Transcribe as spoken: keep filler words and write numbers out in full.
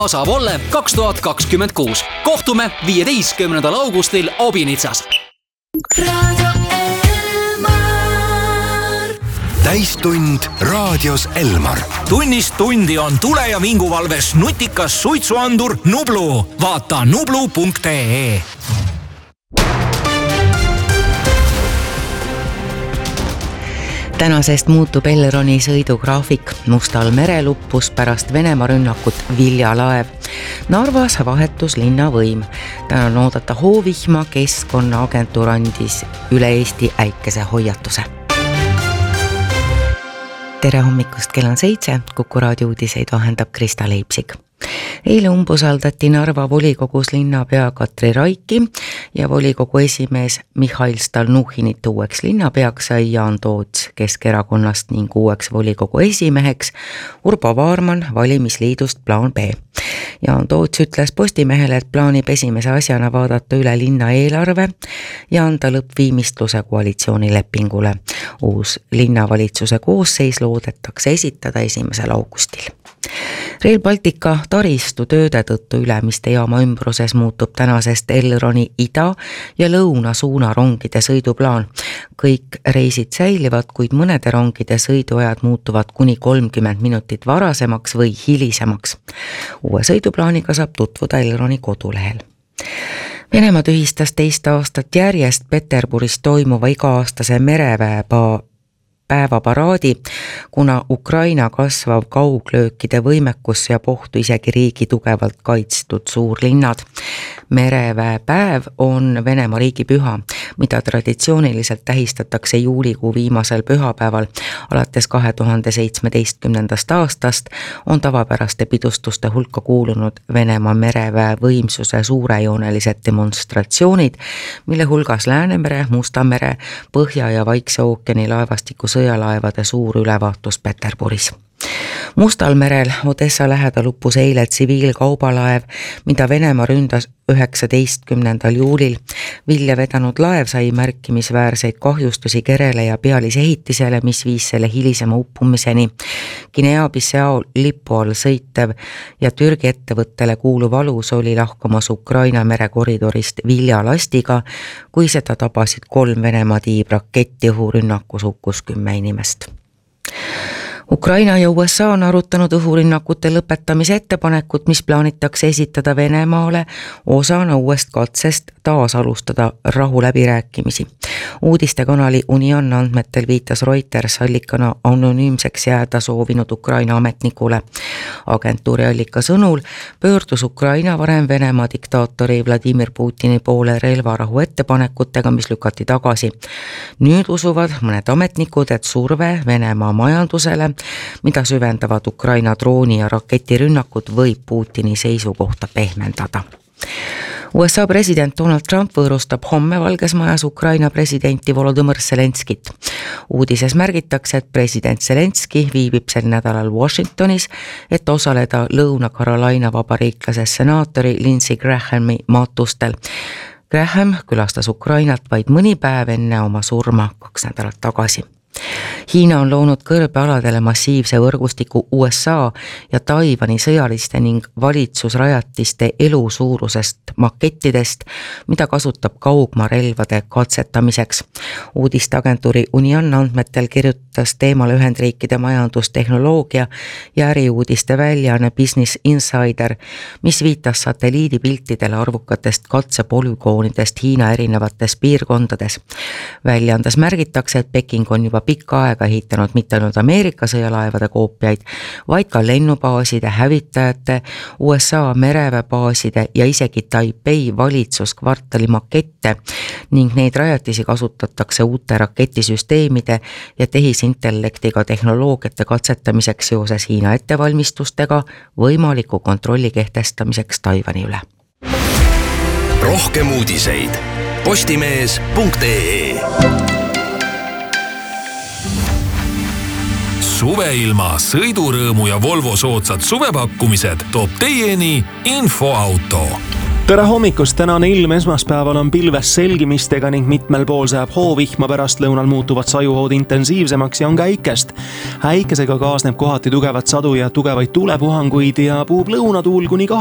Asa Volle kaks tuhat kakskümmend kuus. Kohtume viieteistkümnendal augustil Obinitsas. Täistund raadios Elmar. Tunnist tundi on tule- ja vinguvalves nutikas suitsuandur Nublu. Vaata nublu punkt ee. Tänasest muutub Elroni sõidugraafik. Mustal merel uppus pärast Venemaa rünnakut Viljalaev. Narvas vahetus linnavõim. Täna on oodata hoovihma, Keskkonnaagentuur andis üle Eesti äikese hoiatuse. Tere hommikust, kell on seitse, Kuku raadio uudiseid vahendab Krista Leipsik. Eile umbusaldati Narva volikogus linnapea Katri Raiki ja volikogu esimees Mihhail Stalnuhhinit uueks linnapeaks sai Jaan Toots Keskerakonnast ning uueks volikogu esimeheks Urbo Vaarman valimisliidust Plaan B. Jaan Toots ütles Postimehele, et plaanib esimese asjana vaadata üle linna eelarve ja anda lõppviimistluse koalitsioonilepingule. Uus linnavalitsuse koosseis loodetakse esitada esimesel augustil. Rail Baltica taristu tööde tõttu Ülemiste jaama ümbruses muutub tänasest Elroni ida- ja lõuna suuna rongide sõiduplaan. Kõik reisid säilivad, kuid mõnede rongide sõiduajad muutuvad kuni kolmkümmend minutit varasemaks või hilisemaks. Uue sõiduplaaniga saab tutvuda Elroni kodulehel. Venemaa tühistas teist aastat järjest Peterburis toimuva iga-aastase mereväe päevaparaadi, kuna Ukraina kasvav kauglöökide võimekus ja pohtu isegi riigi tugevalt kaitstud suurlinnad. Mereväe päev on Venemaa riigipüha, mida traditsiooniliselt tähistatakse juulikuu viimasel pühapäeval. Alates kahe tuhande seitsmeteistkümnendast aastast on tavapäraste pidustuste hulka kuulunud Venemaa mereväe võimsuse suurejoonelised demonstratsioonid, mille hulgas Läänemere, Musta mere, Põhja ja Vaikse ookeani laevastiku sõjalaevade suur ülevaatus Peterburis. Mustal merel Odessa lähedal uppus eile tsiviilkaubalaev, mida Venemaa ründas üheksateistkümnendal juulil. Vilja vedanud laev sai märkimisväärseid kahjustusi kerele ja pealisehitisele, mis viis selle hilisema uppumiseni. Guinea-Bissau lipu all sõitev ja Türgi ettevõttele kuuluv alus oli lahkumas Ukraina merekoridorist Viljalastiga, kui seda tabasid kolm Venemaa tiibraketti õhurünnakus hukkus kümme inimest. Ukraina ja U S A on arutanud õhurinnakute lõpetamise ettepanekut, mis plaanitakse esitada Venemaale osana uuest katsest taas alustada rahuläbirääkimisi. Uudistekanali Union andmetel viitas Reuters allikana anonüümseks jääda soovinud Ukraina ametnikule. Agentuuri allika sõnul pöördus Ukraina varem Venemaa diktaatori Vladimir Putini poole relvarahu ettepanekutega, mis lükati tagasi. Nüüd usuvad mõned ametnikud, et surve Venemaa majandusele, mida süvendavad Ukraina drooni- ja raketirünnakud, võib Putini seisukohta pehmendada. U S A president Donald Trump võõrustab homme Valges Majas Ukraina presidenti Volodõmõr Zelenskit. Uudises märgitakse, et president Zelenski viibib sel nädalal Washingtonis, et osaleda Lõuna-Carolina vabariiklase senaatori Lindsey Grahami matustel. Graham külastas Ukrainat vaid mõni päev enne oma surma kaks nädalat tagasi. Hiina on loonud kõrbealadele massiivse võrgustiku U S A ja Taiwani sõjaliste ning valitsusrajatiste elusuurusest makettidest, mida kasutab kaugmaarelvade katsetamiseks. Uudisteagentuuri Union andmetel kirjutas teemale Ühendriikide majandustehnoloogia ja äriuudiste väljaanne Business Insider, mis viitas satelliidipiltidele arvukatest katsepolügoonidest Hiina erinevates piirkondades. Väljaandes märgitakse, et Peking on juba pikka aega ehitanud mitte ainult Ameerika sõjalaevade koopiaid, vaid ka lennubaaside, hävitajate, U S A mereväebaaside ja isegi Taipei valitsuskvartali makette ning neid rajatisi kasutatakse uute raketisüsteemide ja tehisintellektiga tehnoloogiate katsetamiseks seoses Hiina ettevalmistustega võimaliku kontrolli kehtestamiseks Taiwani üle. Rohkem uudiseid postimees punkt ee. Suveilma, sõidurõõmu ja Volvo soodsad suvepakkumised toob teieni Infoauto. tere hommikust, tänane ilm esmaspäeval on pilves selgimistega ning mitmel pool sajab hoovihma, pärast lõunal muutuvad sajuhood intensiivsemaks ja on ka äikest. Äikesega kaasneb kohati tugevat sadu ja tugevaid tuulepuhanguid ja puhub lõunatuul kuni